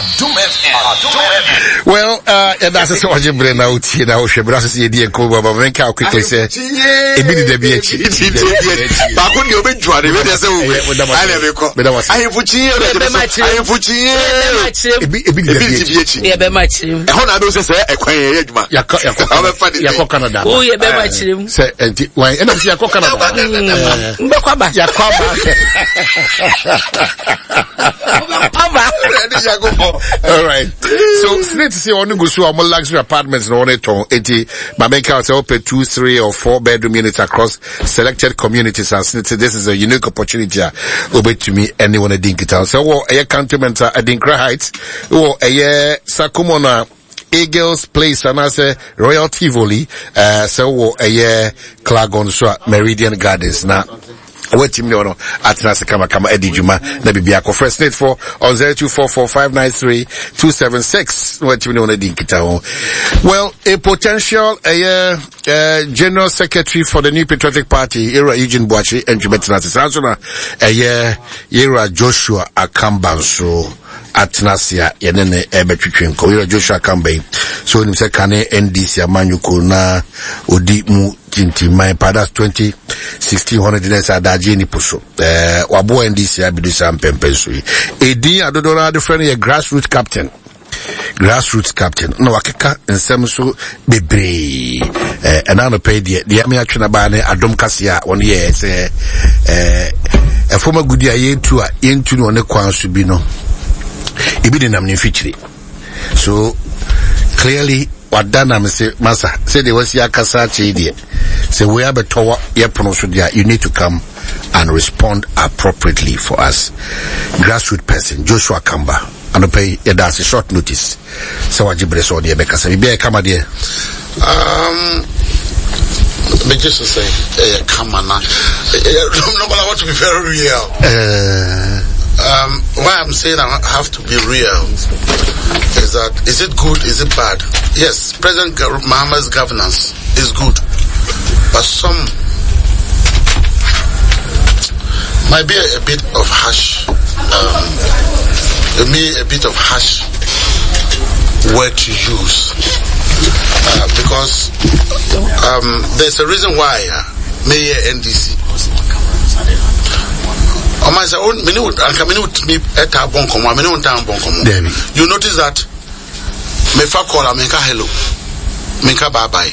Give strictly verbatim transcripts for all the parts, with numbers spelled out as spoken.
Well, uh, and that's so much brain out here now. She brings the idea Kuba, but when can quickly say, "It be the beach." But when you be driving, we just say, "I never go." But I was, I have fuchi, I have fuchi. It be it be the beach. Yeah, be much him. How na do say a quiet edge, ya ya ya Canada. Oh, yeah, be much him. Say, and why? And I'm saying Canada. Mbekwa ya kwaba. All right. So, snake to see on the go to our luxury apartments in Oneton, eighty, Mamenka say open two, three, or four bedroom units across selected communities. And this is a unique opportunity. Obey to me, anyone a dinkita. So, oh, a cantonment at Dinkra Heights, oh, a year, Sakumona, Eagles Place, and I say Royal Tivoli, uh, so, a year, Clagon, Meridian Gardens. Now, what team no no atrasa kama kama Eddie Juma na bibia ko first net for on zero two four four five nine three two seven six. What team no na dinkita ho. Well, a potential uh, uh, general secretary for the New Patriotic Party, Era Eugene Boachi and Jumetina Sansona, a year Era Joshua Akambanso Atnasia yenene ebetwetwen ko Era Joshua Akambe. So him say kane N D C amanyuko na odi mu tinti my padas twenty sixteen hundred days adaje ni puso eh wabo N D C abidu sam pempenso edi adodora de friend ye grassroots captain grassroots captain no wakeka nsem so bebre eh enano pay de de me atwena ba ne adom kase a won ye say eh e former gudi aye tu a yentu no ne kwanso bi no ibi de nam ne fichiri. So clearly wadana me say masa say they was ya kasa chidi say we have a tower ya pronounce there, you need to come and respond appropriately for us. Grassroots person Joshua Kamba and pay yeah, that's a short notice. So what jibre so there because we be come there. Um me just to say eh come na no but I want to be very real. Uh Um, why I'm saying I have to be real is that, is it good, is it bad? Yes, President Mahama's governance is good, but some might be a, a bit of harsh, um, maybe a bit of harsh word to use, uh, because um, there's a reason why uh, Mayor N D C you notice that Mefa call Menka hello, Menka bye bye,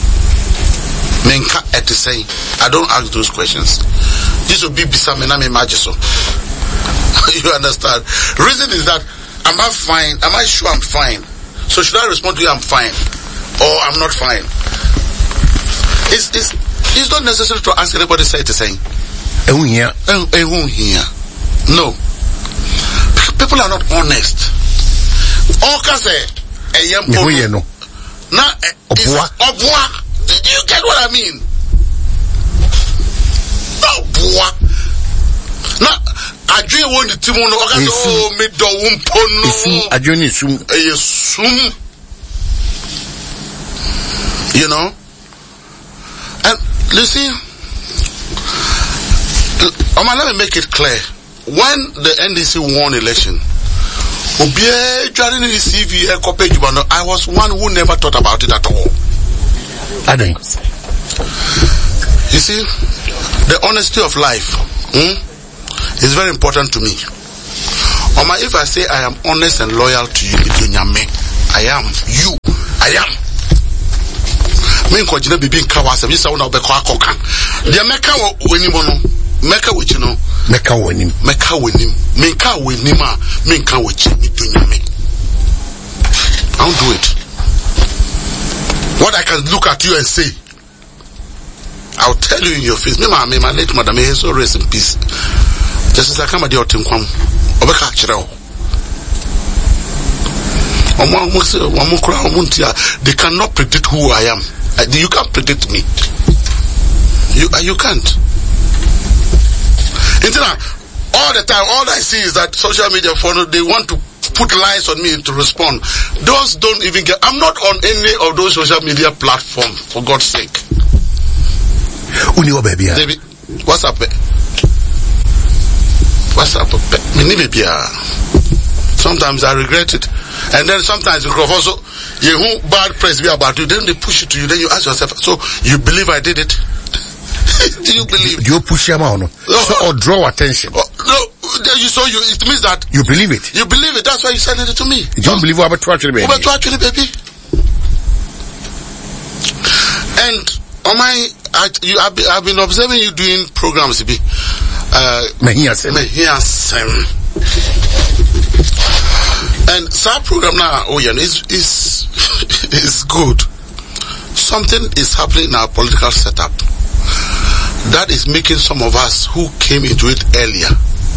Menka at the same. I don't ask those questions. This will be Bisamena Majiso. You understand? Reason is that am I fine? Am I sure I'm fine? So should I respond to you I'm fine or I'm not fine? It's it's it's not necessary to ask anybody say the same. No. People are not honest. Now, do you get what I mean? Now, I do want the Timono. Oh, me do umpono. I do need some. You know, and listen. Um, let me make it clear. When the N D C won election, I was one who never thought about it at all. I think. You see, the honesty of life hmm, is very important to me. Um, if I say I am honest and loyal to you, I am. You, I am. Me nkojina bibi nkawa se bisa una obekọ akoka. Dia meka woni mo no. Meka we no. Meka woni. Meka woni. Meka woni ma. Menka we chi mi to nyame. I don't do it. What I can look at you and say, I'll tell you in your face. Me ma me my late mother may so rest in peace. Just as I come at the otinkwam. Obeka kire o. They cannot predict who I am. You can't predict me. You you can't. All the time, all I see is that social media follow, they want to put lies on me to respond. Those don't even get. I'm not on any of those social media platforms, for God's sake. Uniwa baby. Baby, what's up? What's up? Me baby. Sometimes I regret it. And then sometimes you also, you who bad press be about you, then they push it to you, then you ask yourself, so you believe I did it? Do you believe? Do you push him out? No? So, or draw attention? Oh, no, you, so you, it means that you believe it. You believe it. That's why you sent it to me. You don't believe what about actually, baby? What about actually, baby? And on my, I, you, I've, been, I've been observing you doing programs. Be, uh, Mehiasem. Mehiasem. And that program now, oh yeah, is is is good. Something is happening in our political setup that is making some of us who came into it earlier,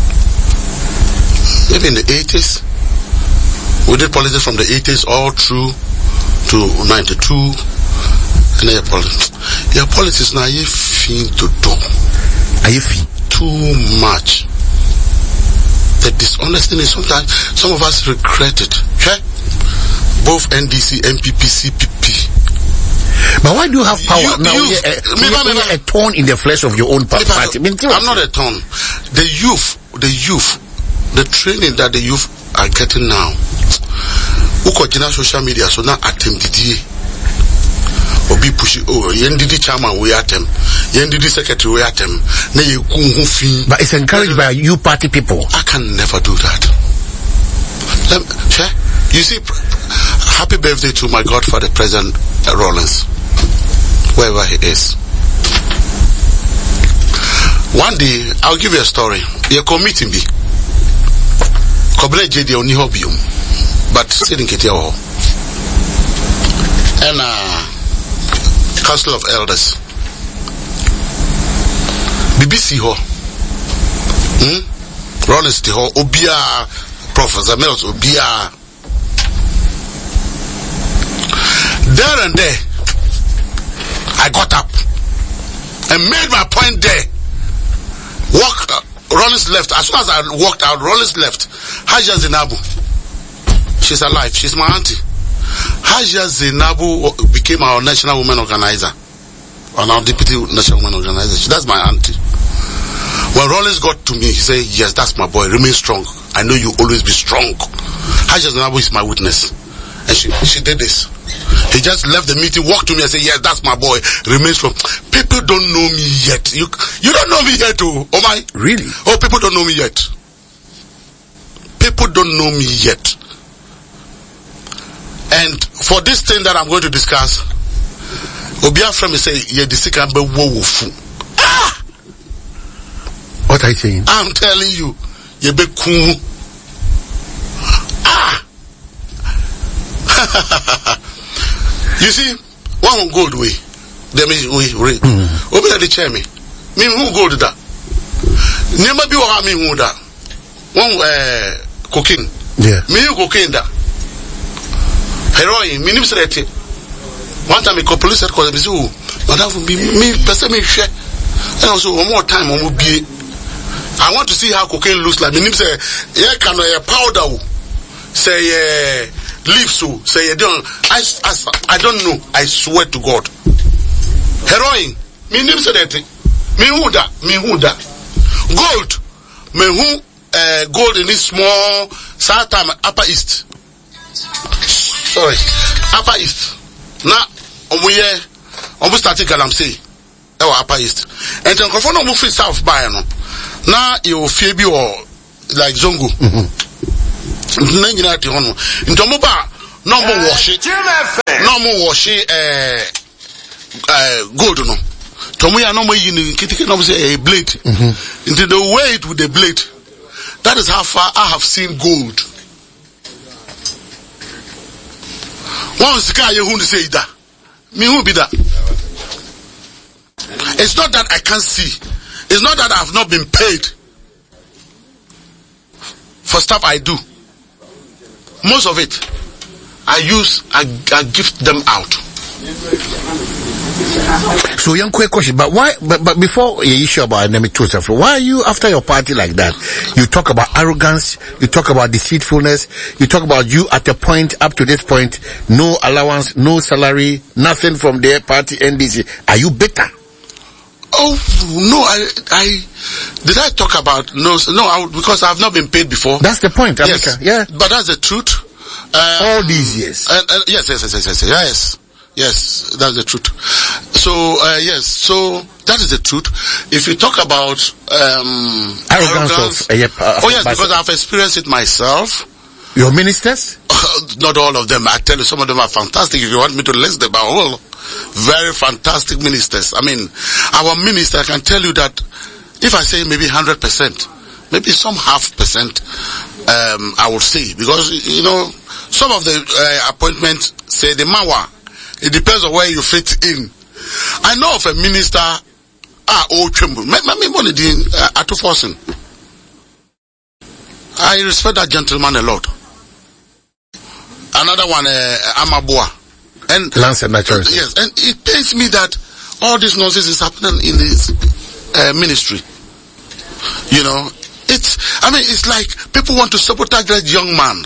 maybe in the eighties, we did politics from the eighties all through to ninety-two, and then your politics. Your politics now, you feel to do. Are you feel too much? The dishonesty is sometimes some of us regret it. Okay? Both N D C, N P P, C P P. But why do you have power you, now? You, you're, a, me, you're, me, you're a thorn in the flesh of your own party. I mean, I'm not a thorn. The youth, the youth, the training that the youth are getting now. Uko jina social media, so now attempt Didier. Obi push oh, yen Didi chairman we at them, yen Didi secretary we at them. But it's encouraged by you party people. I can never do that. Let, you see, happy birthday to my godfather, President Rawlings, wherever he is. One day, I'll give you a story. You're committing me. Kobele J D on Nihobium, but sitting at your and uh, Council of Elders. B B C ho. Hmm? Rawlings the ho Obia Professor Mills Obia. There and there, I got up and made my point there. Walk, uh, Rawlings left. As soon as I walked out, Rawlings left. Haja Zainabu, she's alive. She's my auntie. Haja Zainabu became our national women organizer, or our deputy national women organizer. That's my auntie. When Rawlings got to me, he said, "Yes, that's my boy. Remain strong. I know you always be strong." Haja Zainabu is my witness, and she she did this. He just left the meeting, walked to me and said, "Yes, that's my boy. Remains from." People don't know me yet. You you don't know me yet, oh, oh my. Really? Oh, people don't know me yet. People don't know me yet. And for this thing that I'm going to discuss, Obia from me say, "Yeah, the sick and be woeful." Ah! What are you saying? I'm telling you, you be cool. Ah! You see, one will go the way. They may we read. Open the chair me. Me who go to that. Never be what me who that. One uh cocaine. Yeah. Me who cocaine that. Heroin, me name said it. One time a couple police said cause me say, madam be me person me share. And also one more time on will be. I want to see how cocaine looks like. Me name say, yeah, can a powder say uh leave so say you don't I, I, I don't know. I swear to God. Heroin. Me name said that. Me who that? Me who that? Gold. Me who uh, gold in this small south time upper east. Sorry. Upper east. Now omu ye omu starting galamsey. Ewa upper east. And then confirm omu free south by no. Now you feel be or like Zongo. Mm-hmm. Nengina ti hono ntomo ba no mo wash it no mo wash eh eh gold no tomo ya no mo yin kitiki no say a blade into the way it with the blade. That is how far I have seen gold. Once the guy you who say that me who be that. It's not that I can't see, it's not that I have not been paid for stuff I do. Most of it, I use, I, I gift them out. So, young quick question, but why, but, but before you issue about enemy Joseph, why are you after your party like that? You talk about arrogance, you talk about deceitfulness, you talk about you at a point, up to this point, no allowance, no salary, nothing from their party N D C. Are you bitter? Oh no, I I did I talk about no no I, because I've not been paid before. That's the point, yes, America. Yeah, but that's the truth. Um, all these years. And, and yes, yes, yes, yes, yes, yes, yes, that's the truth. So uh, yes, so that is the truth. If you talk about um, arrogance, arrogance of uh, yeah, uh, oh yes, because I've experienced it myself. Your ministers? Not all of them. I tell you, some of them are fantastic. If you want me to list them, are all very fantastic ministers. I mean, our minister, I can tell you that if I say maybe one hundred percent, maybe some half percent, um, I would say. Because, you know, some of the uh, appointments say the mawa. It depends on where you fit in. I know of a minister, ah, oh, Chumbu. I respect that gentleman a lot. Another one, uh, Amabua. And Lance and Natural. Yes, and it pains me that all this nonsense is happening in this uh, ministry. You know, it's, I mean, it's like people want to sabotage that young man.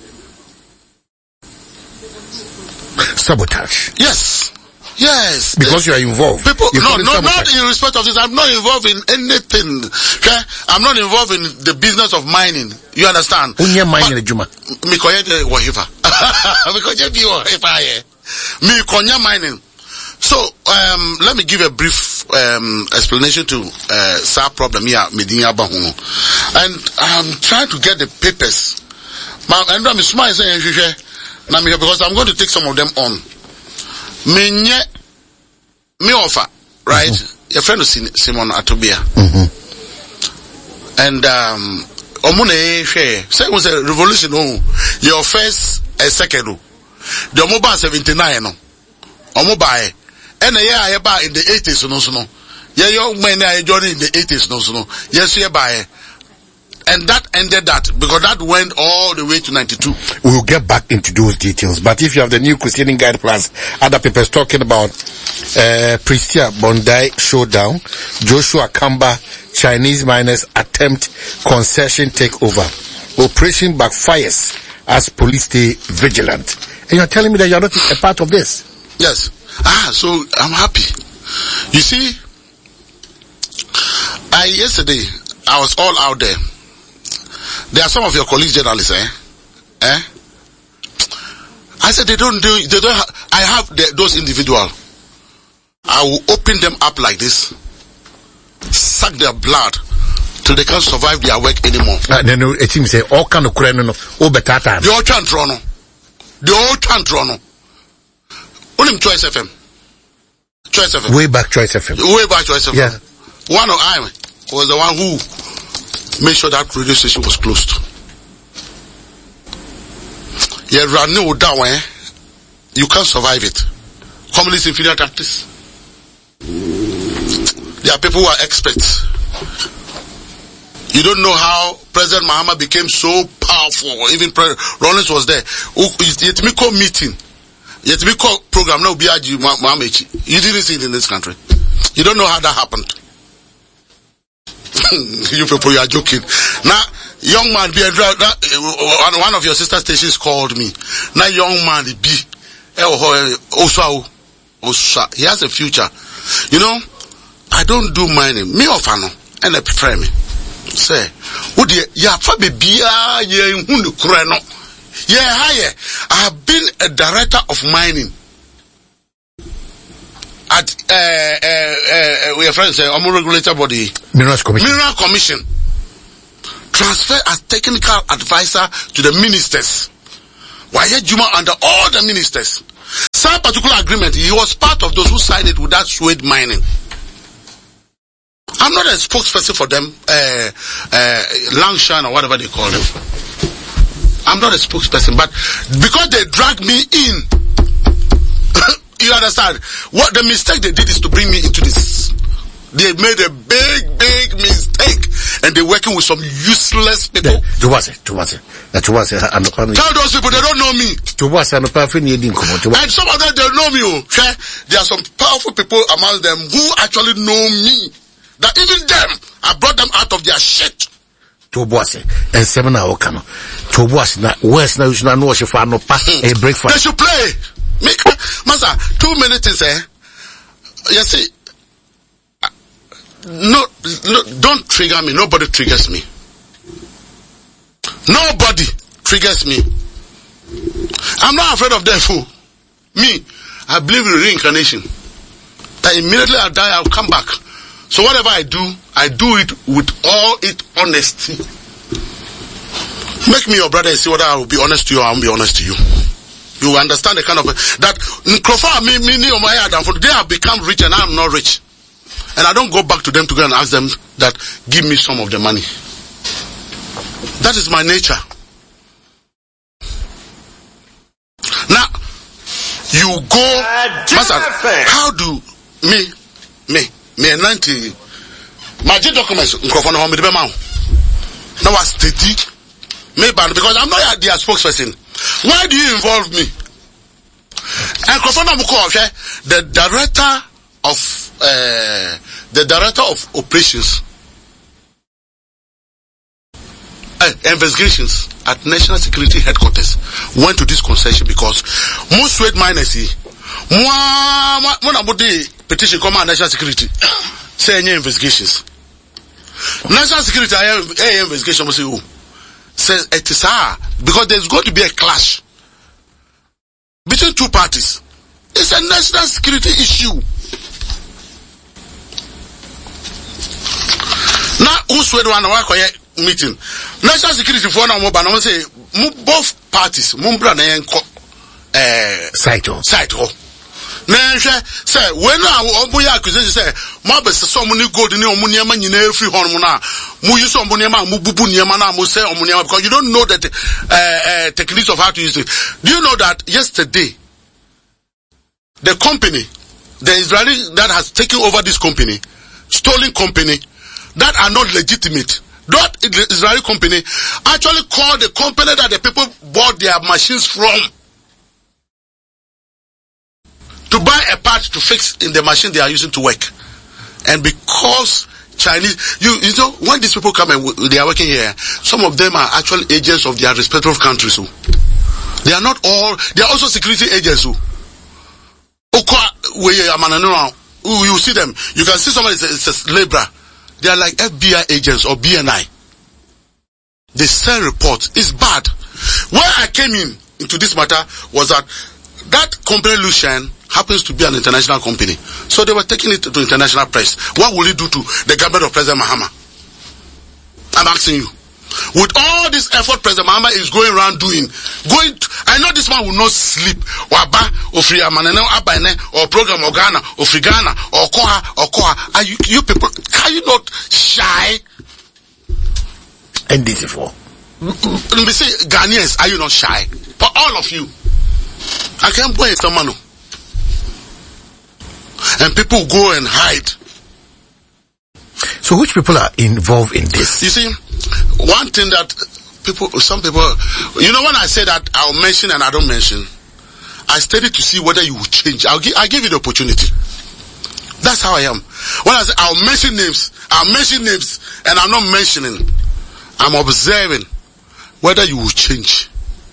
Sabotage? Yes. Yes. Because you are involved. People, you no, no, not in respect of this. I'm not involved in anything. Okay? I'm not involved in the business of mining. You understand? Unye mining Juma. Me koye wahifa. Me koye bi wahifa ye. Me konya mining. So, um, let me give a brief um, explanation to uh, Sa problem here, Medinia Bahuno. And I'm trying to get the papers. And I'm smiling saying, because I'm going to take some of them on. Me nye, me offer, right? Mm-hmm. Your friend is Simon Atobia. Mm-hmm. And, um, omune share, say was a revolution, oh, your first, a second, the mobile seventy-nine, no, mobile, and a year I buy in the eighties, no, so no, yeah, young men I joined in the eighties, no, so no, yes, you buy. And that ended that, because that went all the way to ninety-two. We will get back into those details. But if you have the new Christian Guide Plus, other papers talking about uh, Pristia Bondi showdown, Joshua Kamba, Chinese miners attempt concession takeover. Operation backfires as police stay vigilant. And you're telling me that you're not a part of this? Yes. Ah, so I'm happy. You see, I yesterday, I was all out there. There are some of your colleagues journalists, eh? Eh? I said they don't do, they don't have, I have the, those individuals. I will open them up like this, suck their blood, till they can't survive their work anymore. Uh, then it seems say all kind of crane no, oh better time. The old chantrono. The old chantrono. Only Choice F M. Choice F M. Way back Choice F M. Way back Choice F M. Yeah. One of I was the one who made sure that radio station was closed. Yeah, run no down, eh? You can't survive it. Communist inferior tactics. There are people who are experts. You don't know how President Mahama became so powerful. Even President Rollins was there. Yet me call meeting. Yet me call program. No, you didn't see it in this country. You don't know how that happened. You people, you are joking. Now, young man, be a uh, one of your sister stations called me. Now, young man, be also, he has a future. You know, I don't do mining. Me or Fano, and I prefer me. Say, would you, yeah, for baby, yeah, yeah, yeah, higher. I have been a director of mining. At uh, uh, uh, we are friends, uh, Omo regulator body, Minerals Commission. Mineral Commission. Transfer as technical advisor to the ministers. Why Juma under all the ministers. Some particular agreement, he was part of those who signed it with that Suede Mining. I'm not a spokesperson for them, uh, uh, Langshan or whatever they call them. I'm not a spokesperson, but because they dragged me in. You understand? What the mistake they did is to bring me into this. They made a big, big mistake, and they're working with some useless people. Yeah, Tell those people they don't know me. And some of them they know me. Okay? There are some powerful people among them who actually know me. That even them, I brought them out of their shit. Tobuase and seminar okano. Tobuase na west na you should know she for no pa a breakfast. They should play. Make master two minutes, eh? You see, no, no, don't trigger me. Nobody triggers me. Nobody triggers me. I'm not afraid of death. Fool. Me, I believe in reincarnation. That immediately I die, I'll come back. So whatever I do, I do it with all its honesty. Make me your brother and see whether I will be honest to you or I won't be honest to you. You will understand the kind of that me, me, me, they have become rich and I'm not rich. And I don't go back to them to go and ask them that give me some of the money. That is my nature. Now, you go, Master, how do me, me, me, ninety, my G documents, now I steady, me, because I'm not their spokesperson. Why do you involve me? And the director of, uh, the director of operations, uh, investigations at National Security Headquarters went to this concession because most weight miners, one about the petition come on National Security, say any investigations. National Security, I have a investigation, must say who? Says it is hard because there's going to be a clash between two parties. It's a national security issue. Now, who's the one who meeting? National security for now, but I say both parties, Mumbra and uh, Saito. Saito. Now, say when I Obuya accusation say, Mabes someone go to the Omuniama in every hormona, Muyu Somuniama, Mububu Niamana, Muse Omuniama, because you don't know that uh, uh, techniques of how to use it. Do you know that yesterday, the company, the Israeli that has taken over this company, stolen company, that are not legitimate, that Israeli company actually called the company that the people bought their machines from to buy a part to fix in the machine they are using to work. And because Chinese, you, you know, when these people come and they are working here, some of them are actually agents of their respective countries. So. They are not all, they are also security agents. So. You see them, you can see somebody, it's a laborer. They are like F B I agents or B N I. They send reports. It's bad. Where I came in into this matter was that that company Lucien happens to be an international company. So they were taking it to international press. What will it do to the government of President Mahama? I'm asking you. With all this effort President Mahama is going around doing, going to, I know this man will not sleep. Waba, or Free Amanene, Abane, or Program or Ghana, or Free Ghana, or Koha, or Koha. Are you, you people, are you not shy? And this is for. Let me say, Ghanaians, are you not shy? For all of you. I can't play someone. And people go and hide. So which people are involved in this? You see, one thing that people, some people, you know, when I say that I'll mention and I don't mention, I study to see whether you will change. I'll give, I'll give you the opportunity. That's how I am. When I say I'll mention names, I'll mention names, and I'm not mentioning. I'm observing whether you will change.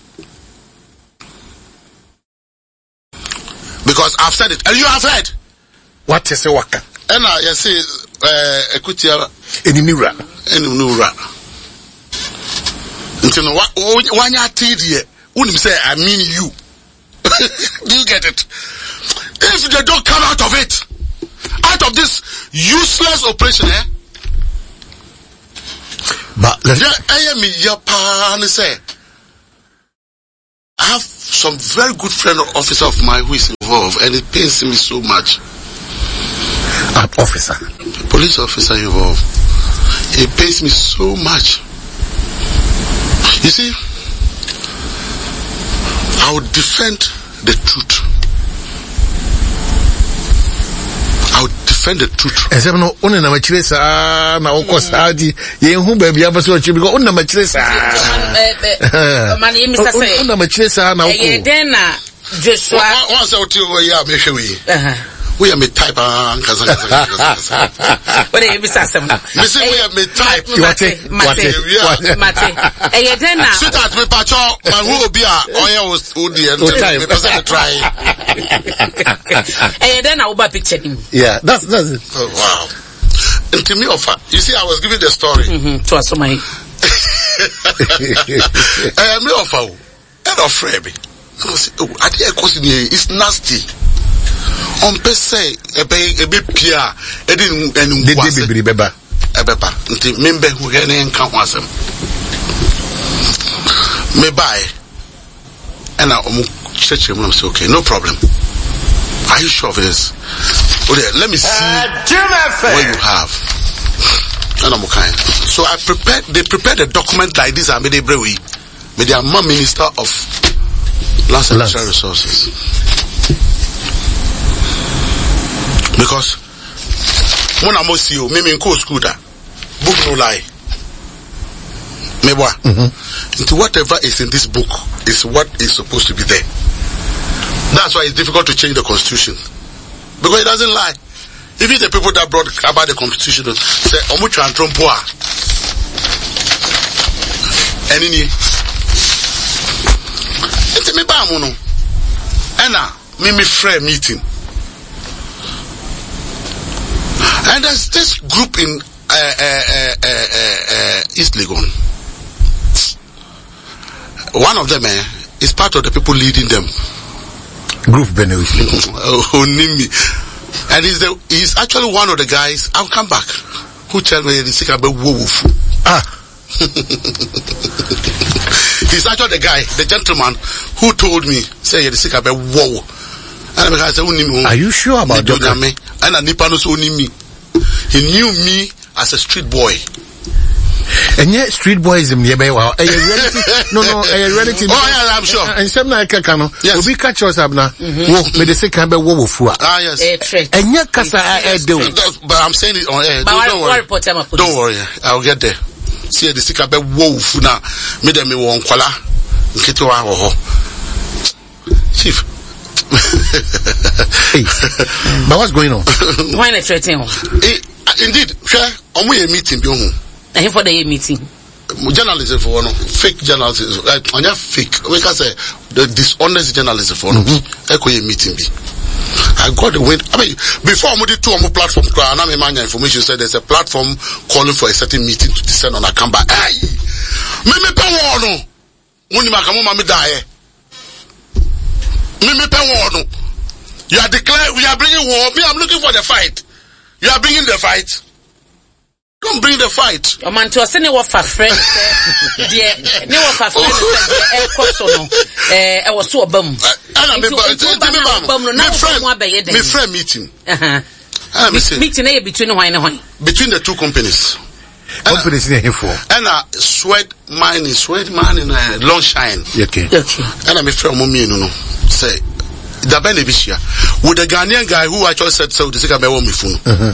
Because I've said it, and you have heard. What is a waka? And I say, uh, equity, any nura, any nura. Until one year, T wouldn't say, I mean you. Do you get it? If they don't come out of it, out of this useless operation, eh? But let's say, I have some very good friend or officer of mine who is involved, and it pains me so much. An officer, police officer involved. It pains me so much. You see, I would defend the truth. I would defend the truth. Except no, only na machiresa na okosadi. Yenhu baby abaso chibi ko unna machiresa. Mani Mister Say. Unna machiresa na oko. Eh then na Joshua. Once I tell you, yeah, me we. We are me type and kaza kaza kaza. What is Mister Say? Me say we are me type. Mate, mate, mate. Eh then na. Sit at me pacho, my who obi a oya odi and me person try. Eh then na uba picture him. Yeah, that's that's it. Oh, wow. Into me offer. You see, I was giving the story. Mm-hmm. To us, my. I am offer. And offer me. I was oh, I did a question here. It's nasty. On per se, a bay, a bit pia, a didn't and was a beba. A beba. Until member who can encounter them. Me buy. And I church him. I'm say, okay, no problem. Are you sure of this? Okay, let me see uh, what you have. And I'm okay. So I prepared, they prepared a document like this. I made a brewery. Made the Amma Minister of Lands and Natural Resources. Because when I'm see you, me in co school that book no lie. Me what? Into whatever is in this book is what is supposed to be there. That's why it's difficult to change the constitution. Because it doesn't lie. Even the people that brought about the constitution say, Omuchu and Trumpoa. And in here. It's me bamuno. Anna, me me friend meeting. And there's this group in uh, uh, uh, uh, uh, East Legon. One of them eh, is part of the people leading them. Group Benewisi. Oh, Nimi. And he's the he's actually one of the guys. I'll come back. Who tell me the sick about wolf? Ah. He's actually the guy, the gentleman who told me, say the sick about wow. And I said, are you sure about that? And I Nipano me. He knew me as a street boy. And yet, street boyism, yeah, well, a reality, no, no, a reality. Oh, yeah, I'm sure. And some like a cano, yes, we catch us up now. Walk, may they say, can be woe for. Ah, yes. And yet, Cassa, I do. But I'm saying it on air. Don't worry. Don't worry. I'll get there. See, the sick about woe for now. Me, them, me, won't call her. Chief. Hey, but what's going on? Why not threatening? Indeed, sure. On we a meeting, be on. And for the meeting, journalism for one, fake journalism. Like on your fake, we can say the dishonest journalism for one. Echo a meeting be. I got the wind. I mean, before I moved to a platform, I am a information said there's a platform calling for a certain meeting to descend on a camera. Hey, me me pe wono. Muni makamu mami die. Me me pe wono. You are declaring, we are bringing war. Me, I'm looking for the fight. You are bringing the fight. Don't bring the fight. Oh man, to us any what for friend, dear, no what for friend. Eh, kosono. Eh, I was so a bum. I me friend, me friend meeting. Uh huh. Meeting eh between wine and wine. Between the two companies. Companies here for. And I sweat mining, sweat mining, uh, long shine. Okay. Okay. And I me friend mommy no no say. The Benebishia with the Ghanaian guy who actually said so. The second me phone.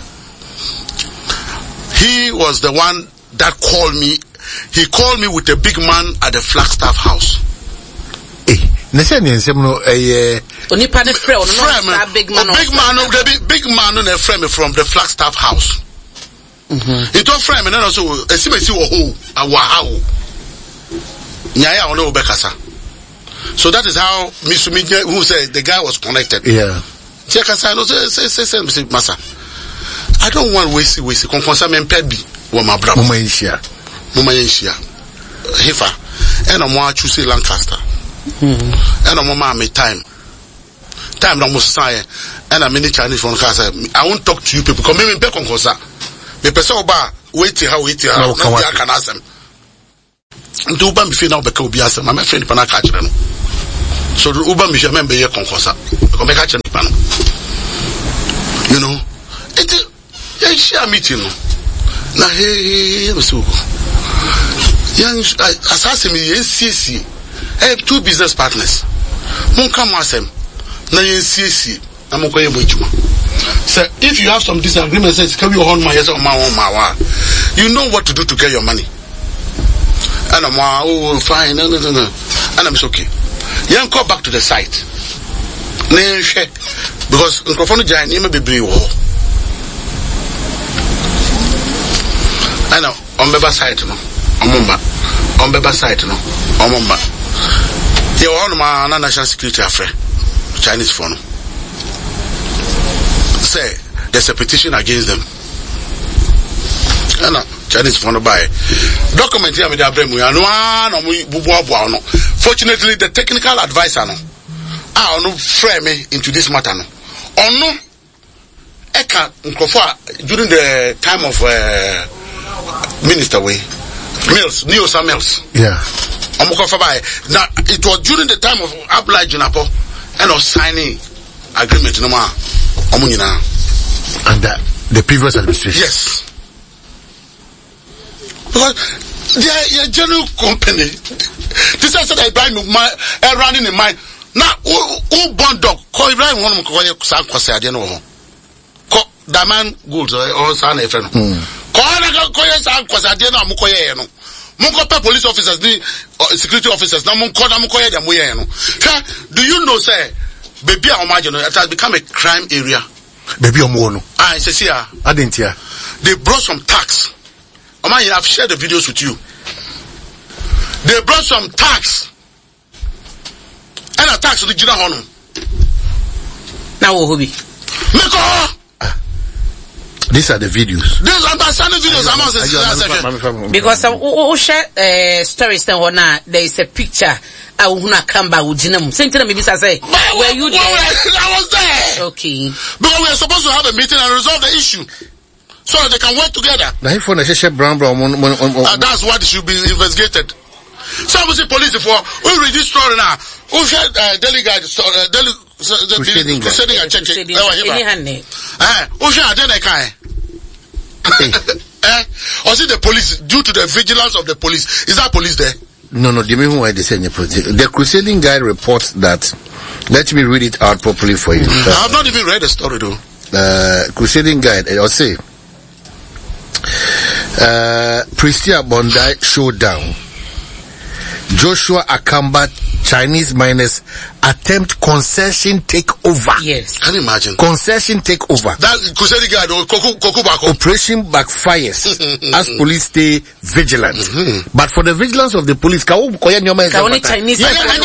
He was the one that called me. He called me with a big man at the Flagstaff house. Eh, Nesenian semno eh. Only part of friend, big man, big man, the big big man on a frame from the Flagstaff house. Mm-hmm. It was frame and then also a simesi wo ho awahao. Nyaya ono obekasa. So that is how Mister Midje, who said the guy was connected. Yeah. Say say say say say Massa. I don't want waste waste. Confonsa men pebi. Wa mabra. Mama Inshia. Mama Inshia. Hefa. And I'm want to see Lancaster. Mm-hmm. And I'm mama me time. Time no most say. And I'm in the Chinese phone cause I won't talk to you people. Come me me pe confonsa. Me person oba wait how wait how. No can ask them. Nti uba mi fe na obeka obi asem. My friend pana ka kire no. So uba mi je membe ye confonsa. Come ka kire no. You know. It yeah, share meeting. Na hey, so young assassin me C C. Hey, two business partners. Mon come asem. Na yen C C. Na mo koye bojuma. So if you have some disagreement, says can you hold my yes on my own my you know what to do to get your money. And I'm oh fine, no no no no. And I'm okay. Young go back to the site. Na share because microphone giant you may be brave. I know, on Beba side, no, on Mumba, on Beba side, no, on Mumba. They were all my national security affair, Chinese phone. Say, there's a petition against them. And uh, Chinese phone buy document here with the Abremu. No one, fortunately, the technical advisor no, I no frame me into this matter no. Or no, Eka during the time of uh, Minister Way Mills, Neo Mills. Yeah. Now it was during the time of Abdullah Junapo and of signing agreement no more. And that the previous administration. Yes. Because they are a general company. This is what I buy me my running in mind. Now who bond dog call Ibrahim one call you San Jose Adeno. Call Daman Goods or San Efren. Call call you San Jose Adeno Mukoye no. Munko police officers, the uh, security officers, now Munko na Mukoye dem we no. Do you know say baby Omagino it has become a crime area. Baby Omono. Ah, it's here. I didn't hear. They brought some tax. Omagino, I've shared the videos with you. They brought some tax. And a tax original honor. Now who be? Meko. These are the videos. These are the videos. I'm on because who share uh, stories now. There is a picture. I will not come back with Jinam. Same thing, maybe I say. Were you there? I was there. Okay. Because we are supposed to have a meeting and resolve the issue, so that they can work together. Now, if one is brown brown, uh, that's what should be investigated. Some say police for we read this story now. Who said uh, Delhi guide story? Uh, Delhi Crusading Crusading and check it. Eh? Who said Adena Kai? Eh? Or is it the police due to the vigilance of the police? Is that police there? No, no, the reason why they say the Crusading Guide reports that. Let me read it out properly for you. Mm-hmm. I have not even read the story though. Uh, Crusading Guide, I'll say. Uh, Pristia Bondi showdown. Joshua Akamba Chinese miners attempt concession takeover. Yes. Can you imagine? Concession takeover. That Crusading Guide or Koku Koku Bako. Operation backfires as police stay vigilant. Mm-hmm. But for the vigilance of the police, ka koya nyoma is only Chinese.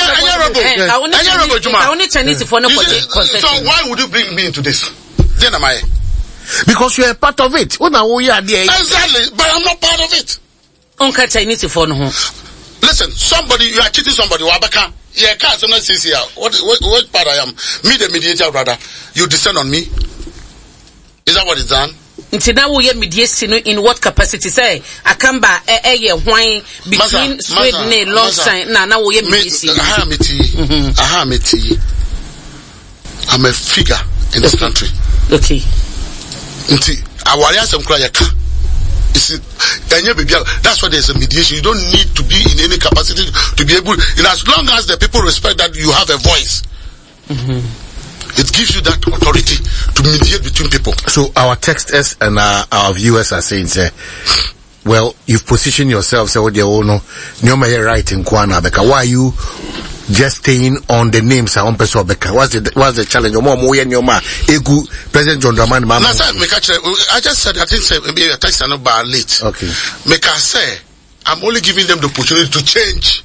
Only Chinese for no concession. So why would you bring me into this? Then am I? Because you are part of it. Exactly, but I'm not part of it. Unka Chinese for no. Listen, somebody, you are cheating somebody. Wabaka, yeah, can't say C C R. What, what, what part I am? Me, the mediator, brother. You descend on me. Is that what it's done? Until now, we are mediation in what capacity? Say, I come back a year wine between Sweden and long time. Now, now we are mediation. Aha, meti. Aha, meti. I'm a figure in this country. Okay. Until I worry some cry. That's why there's a mediation. You don't need to be in any capacity to be able, and as long as the people respect that you have a voice, mm-hmm. it gives you that authority to mediate between people. So our texters and our, our viewers are saying, say, well, you've positioned yourself, say, what you know, you're right in Kwana, Beka. Why are you just staying on the names of Beka? What's the, what's the challenge? Egu, President John Dramani Mama. I just said, I think, say, maybe a text and not by late. Okay. Make I say, I'm only giving them the opportunity to change.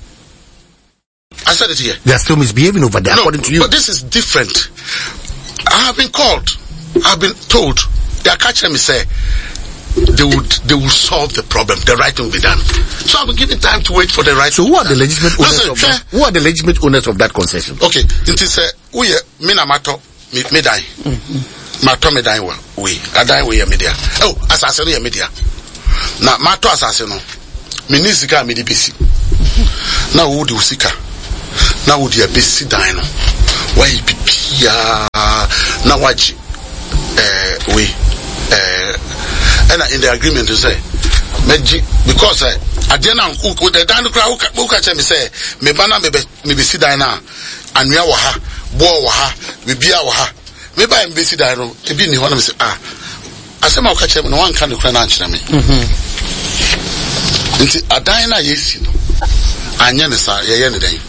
I said it here. They are still misbehaving over there, no, according to you. But this is different. I have been called. I've been told. They are catching me say, they would they will solve the problem. The right will be done. So I've been given time to wait for the right. So who are the legitimate owners Listen, of that? Who are the legitimate owners of that concession? Okay, it is a we me na mato me me die. Mato me die we. I die we media. Oh, assassin we media. Na mato assassin no. Me ni sika me di bisi. Na wo di usika. Na wo di bisi die no. Why pipia na waji eh we eh and in the agreement to say because uh, at the end of the down who catch me say me bana me me be sit down now and we are ha bo wa ha me bia wa ha me ba me sit down no e bi ni ho na me say ah asema catch me no one can cry na anchina me mhm nti adan na yesi no anya ne sa ye ye ne dan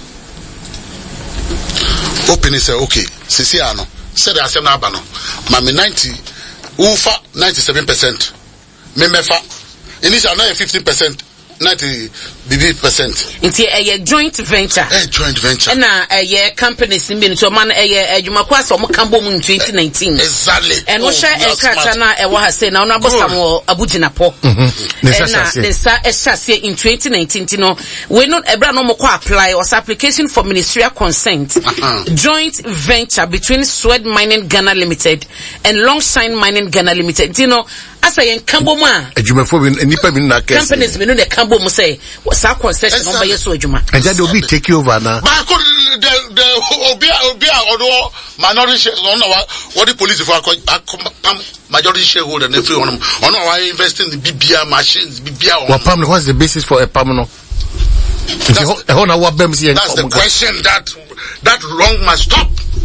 open say okay sisi ano said asem na aba no ma me ninety ufa ninety-seven percent me mefa initial na fifteen percent ninety B B percent. It's a joint venture. A joint venture. And a year companies in Minto Man a year you macquas or Macambo in twenty nineteen. Exactly. And what shall a Katana a was saying now Nabosamo Abujinapo. And a chassis in twenty nineteen, you know, we're not a brand no apply or application for ministerial consent. Joint venture between Swed Mining Ghana Limited and Longshine Mining Ghana Limited. You know, as I am Camboma, a Jumaphobian and Nipa companies, we know the Cambo say, what's our concession on by your Sojuma. And that will be take you over now. But the the Obia Obia or minority what the police for majority shareholder and everyone on why invest in the B B R machines, B B R. What's the basis for a permanent? That's the question that that wrong must stop.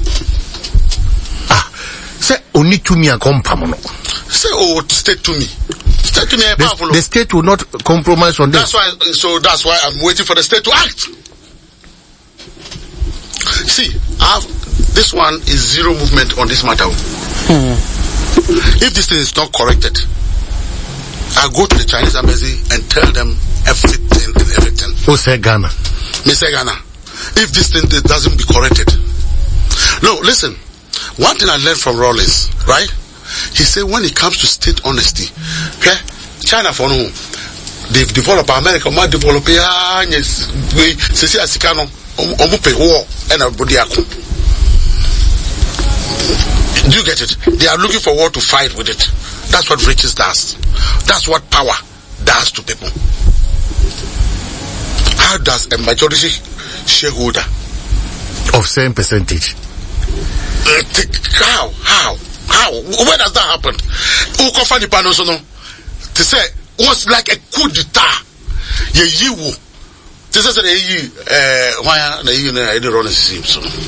Ah, say only to me and come permanent. Say oh, state to me. State to me. The, the state will not compromise on this. That's why. So that's why I'm waiting for the state to act. See, I've, this one is zero movement on this matter. Hmm. If this thing is not corrected, I go to the Chinese embassy and tell them everything and everything. Who say Ghana? Me say Ghana. If this thing doesn't be corrected. No, listen. One thing I learned from Rawlings, right? He said when it comes to state honesty, okay, China for no, they've developed America, ma develop ya, yes, we, sisi asikano, omu pe war, and everybody akun. Do you get it? They are looking for war to fight with it. That's what riches does. That's what power does to people. How does a majority shareholder of same percentage? Uh, how? How? How? Where does that happen? Ukofani panosono. To say what's like a coup d'etat. Ye you. This is a ye uh why na you na any run seems.